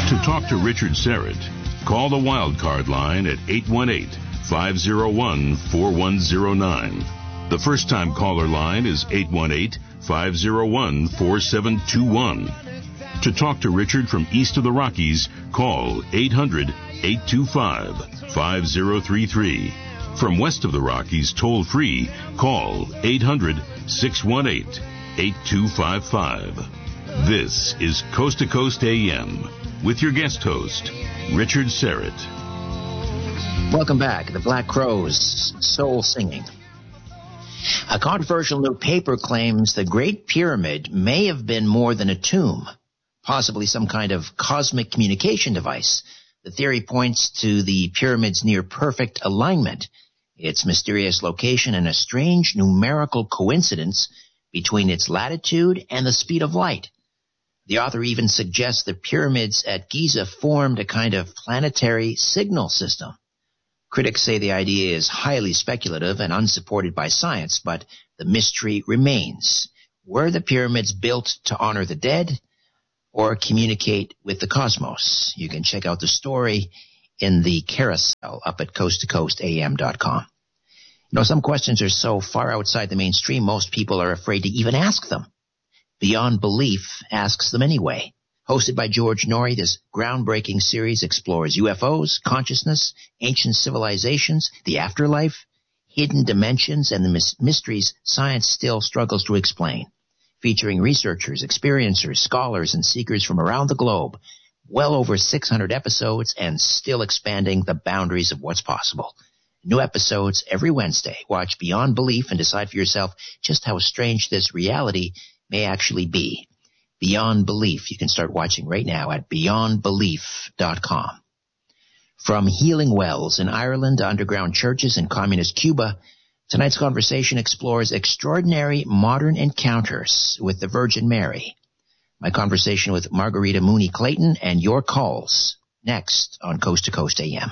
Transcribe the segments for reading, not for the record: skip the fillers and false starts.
To talk to Richard Serrett, call the Wildcard line at 818-501-4109. The first-time caller line is 818-501-4721. To talk to Richard from east of the Rockies, call 800-825-5033. From west of the Rockies, toll-free, call 800-618-8255. This is Coast to Coast AM with your guest host, Richard Serrett. Welcome back. The Black Crowes, Soul Singing. A controversial new paper claims the Great Pyramid may have been more than a tomb, possibly some kind of cosmic communication device. The theory points to the pyramid's near-perfect alignment, its mysterious location, and a strange numerical coincidence between its latitude and the speed of light. The author even suggests the pyramids at Giza formed a kind of planetary signal system. Critics say the idea is highly speculative and unsupported by science, but the mystery remains. Were the pyramids built to honor the dead or communicate with the cosmos? You can check out the story in the carousel up at coasttocoastam.com. You know, some questions are so far outside the mainstream, most people are afraid to even ask them. Beyond Belief asks them anyway. Hosted by George Norrie, this groundbreaking series explores UFOs, consciousness, ancient civilizations, the afterlife, hidden dimensions, and the mysteries science still struggles to explain. Featuring researchers, experiencers, scholars, and seekers from around the globe. Well over 600 episodes and still expanding the boundaries of what's possible. New episodes every Wednesday. Watch Beyond Belief and decide for yourself just how strange this reality may actually be. Beyond Belief. You can start watching right now at beyondbelief.com. From healing wells in Ireland to underground churches in communist Cuba, tonight's conversation explores extraordinary modern encounters with the Virgin Mary. My conversation with Margarita Mooney Clayton and your calls next on Coast to Coast AM.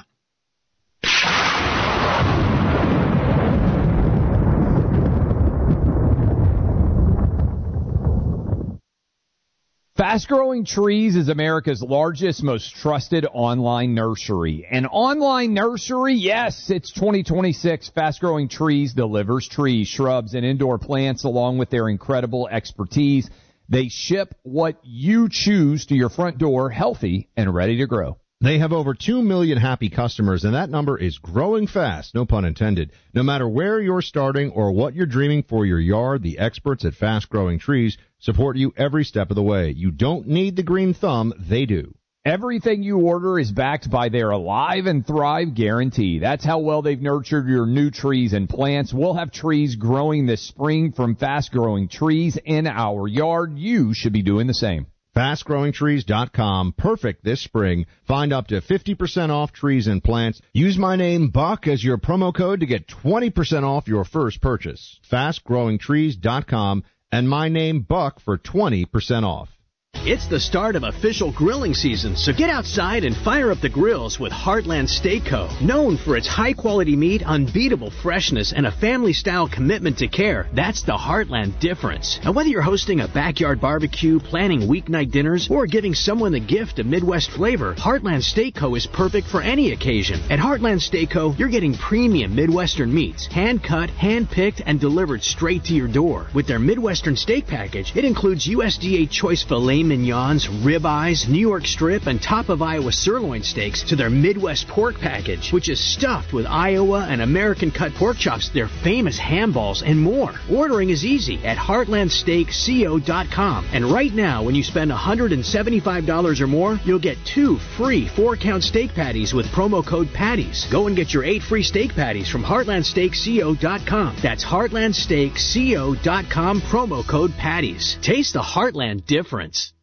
Fast Growing Trees is America's largest, most trusted online nursery. An online nursery? Yes, it's 2026. Fast Growing Trees delivers trees, shrubs, and indoor plants along with their incredible expertise. They ship what you choose to your front door, healthy and ready to grow. They have over 2 million happy customers, and that number is growing fast, no pun intended. No matter where you're starting or what you're dreaming for your yard, the experts at Fast Growing Trees support you every step of the way. You don't need the green thumb, they do. Everything you order is backed by their Alive and Thrive guarantee. That's how well they've nurtured your new trees and plants. We'll have trees growing this spring from Fast Growing Trees in our yard. You should be doing the same. FastGrowingTrees.com. Perfect this spring. Find up to 50% off trees and plants. Use my name, Buck, as your promo code to get 20% off your first purchase. FastGrowingTrees.com and my name, Buck, for 20% off. It's the start of official grilling season, so get outside and fire up the grills with Heartland Steak Co. Known for its high-quality meat, unbeatable freshness, and a family-style commitment to care, that's the Heartland difference. And whether you're hosting a backyard barbecue, planning weeknight dinners, or giving someone the gift of Midwest flavor, Heartland Steak Co. is perfect for any occasion. At Heartland Steak Co., you're getting premium Midwestern meats, hand-cut, hand-picked, and delivered straight to your door. With their Midwestern steak package, it includes USDA choice filet mignons, ribeyes, New York strip, and top of Iowa sirloin steaks to their Midwest pork package, which is stuffed with Iowa and American cut pork chops, their famous ham balls, and more. Ordering is easy at heartlandsteakco.com. And right now, when you spend $175 or more, you'll get 2 free 4-count steak patties with promo code PATTIES. Go and get your 8 free steak patties from heartlandsteakco.com. That's heartlandsteakco.com, promo code PATTIES. Taste the Heartland difference.